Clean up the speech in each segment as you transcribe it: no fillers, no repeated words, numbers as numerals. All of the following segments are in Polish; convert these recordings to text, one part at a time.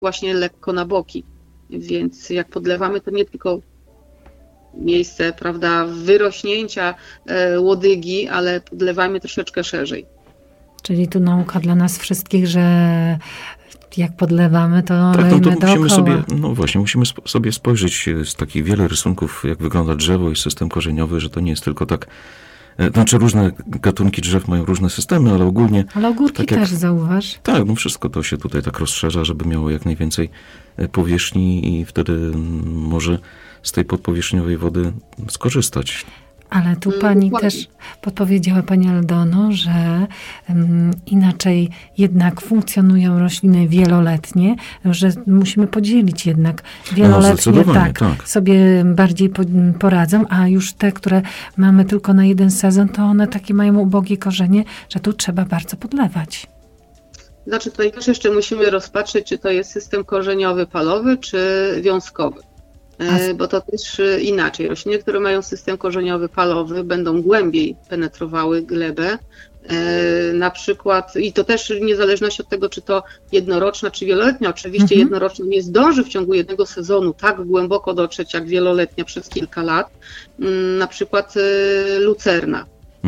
właśnie lekko na boki. Więc jak podlewamy, to nie tylko miejsce, prawda, wyrośnięcia łodygi, ale podlewajmy troszeczkę szerzej. Czyli tu nauka dla nas wszystkich, że jak podlewamy, to tak, lejmy to musimy dookoła. musimy sobie spojrzeć z takich wiele rysunków, jak wygląda drzewo i system korzeniowy, że to nie jest tylko tak. Znaczy różne gatunki drzew mają różne systemy, ale ogólnie... Ale ogórki tak też zauważ. Tak, wszystko to się tutaj tak rozszerza, żeby miało jak najwięcej powierzchni i wtedy może z tej podpowierzchniowej wody skorzystać. Ale tu pani też podpowiedziała, pani Aldono, że inaczej jednak funkcjonują rośliny wieloletnie, że musimy podzielić jednak wieloletnie, tak, sobie bardziej poradzą, a już te, które mamy tylko na jeden sezon, to one takie mają ubogie korzenie, że tu trzeba bardzo podlewać. Znaczy tutaj też jeszcze musimy rozpatrzeć, czy to jest system korzeniowy palowy, czy wiązkowy. Bo to też inaczej. Rośliny, które mają system korzeniowy palowy, będą głębiej penetrowały glebę. Na przykład, i to też w niezależności od tego, czy to jednoroczna, czy wieloletnia. Oczywiście jednoroczna nie zdąży w ciągu jednego sezonu tak głęboko dotrzeć, jak wieloletnia przez kilka lat. Na przykład lucerna.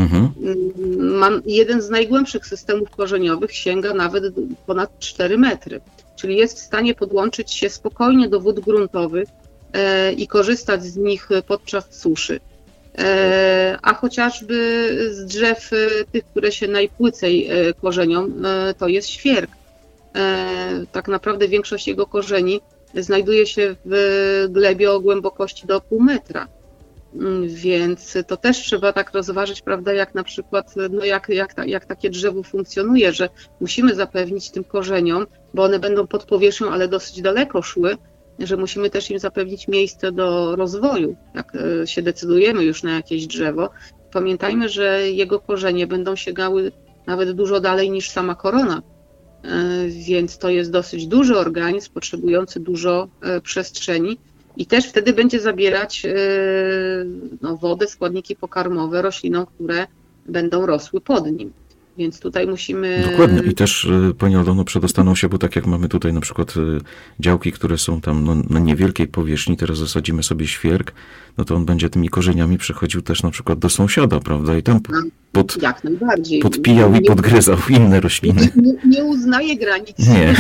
Jeden z najgłębszych systemów korzeniowych sięga nawet ponad 4 metry. Czyli jest w stanie podłączyć się spokojnie do wód gruntowych i korzystać z nich podczas suszy. A chociażby z drzew tych, które się najpłycej korzenią, to jest świerk. Tak naprawdę większość jego korzeni znajduje się w glebie o głębokości do pół metra. Więc to też trzeba tak rozważyć, prawda, jak na przykład, jak takie drzewo funkcjonuje, że musimy zapewnić tym korzeniom, bo one będą pod powierzchnią, ale dosyć daleko szły, że musimy też im zapewnić miejsce do rozwoju. Jak się decydujemy już na jakieś drzewo, pamiętajmy, że jego korzenie będą sięgały nawet dużo dalej niż sama korona. Więc to jest dosyć duży organizm, potrzebujący dużo przestrzeni i też wtedy będzie zabierać wodę, składniki pokarmowe roślinom, które będą rosły pod nim. Więc tutaj musimy... Dokładnie. I też, pani Aldono, przedostaną się, bo tak jak mamy tutaj na przykład działki, które są tam na niewielkiej powierzchni, teraz zasadzimy sobie świerk, no to on będzie tymi korzeniami przechodził też na przykład do sąsiada, prawda? I tam jak najbardziej. Podpijał i podgryzał inne rośliny. Nie uznaje granic. Nie.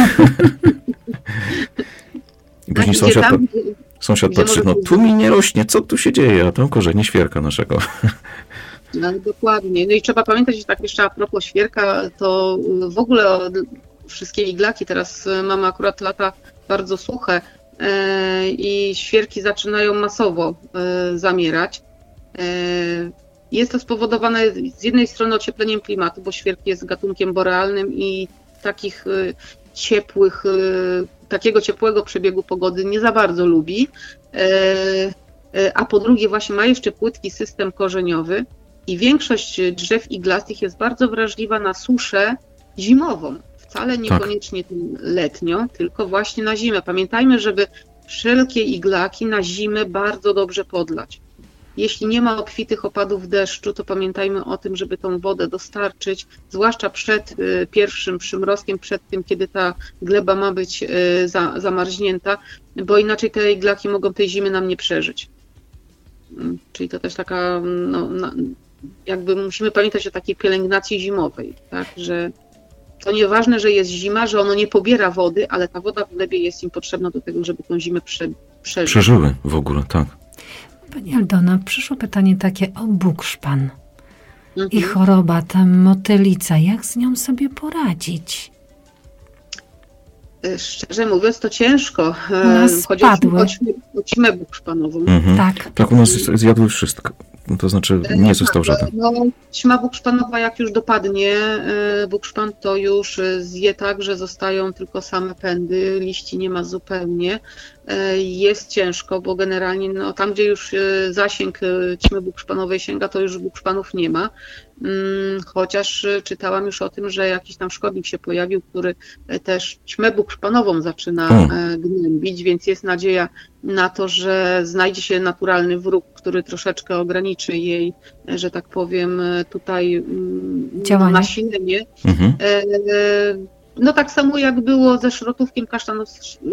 I później sąsiad patrzy, tu mi nie rośnie, co tu się dzieje? A tam korzenie świerka naszego. No, dokładnie. No i trzeba pamiętać, że tak jeszcze a propos świerka, to w ogóle wszystkie iglaki, teraz mamy akurat lata bardzo suche i świerki zaczynają masowo zamierać. Jest to spowodowane z jednej strony ociepleniem klimatu, bo świerk jest gatunkiem borealnym i takiego ciepłego przebiegu pogody nie za bardzo lubi, a po drugie właśnie ma jeszcze płytki system korzeniowy. I większość drzew iglastych jest bardzo wrażliwa na suszę zimową. Wcale niekoniecznie letnią, tylko właśnie na zimę. Pamiętajmy, żeby wszelkie iglaki na zimę bardzo dobrze podlać. Jeśli nie ma obfitych opadów deszczu, to pamiętajmy o tym, żeby tą wodę dostarczyć, zwłaszcza przed pierwszym przymrozkiem, przed tym, kiedy ta gleba ma być zamarznięta, bo inaczej te iglaki mogą tej zimy nam nie przeżyć. Czyli to też taka, jakby musimy pamiętać o takiej pielęgnacji zimowej, tak, że to nieważne, że jest zima, że ono nie pobiera wody, ale ta woda w glebie jest im potrzebna do tego, żeby tą zimę przeżyć. Przeżyły w ogóle, tak. Pani Aldona, przyszło pytanie takie o bukszpan i choroba, ta motylica, jak z nią sobie poradzić? Szczerze mówiąc, to ciężko. Chodzi o ćmę bukszpanową. Tak, u nas zjadły wszystko. To znaczy nie został żaden. Ćma bukszpanowa, jak już dopadnie bukszpan, to już zje tak, że zostają tylko same pędy, liści nie ma zupełnie. Jest ciężko, bo generalnie tam, gdzie już zasięg ćmy bukszpanowej sięga, to już bukszpanów nie ma. Chociaż czytałam już o tym, że jakiś tam szkodnik się pojawił, który też ćmę bukszpanową zaczyna gnębić, więc jest nadzieja na to, że znajdzie się naturalny wróg, który troszeczkę ograniczy jej, że tak powiem, tutaj nasilenie. No tak samo jak było ze szrotówkiem